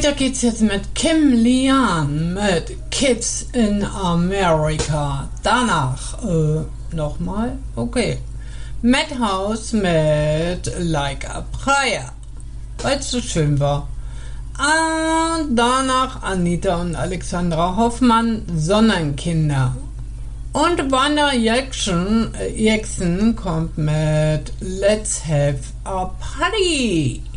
Weiter geht's jetzt mit Kim Lian mit Kids in America. Danach, nochmal? Okay. Madhouse mit Like a Prayer, weil es so schön war. Und danach Anita und Alexandra Hoffmann, Sonnenkinder. Und Wanda Jackson kommt mit Let's Have a Party.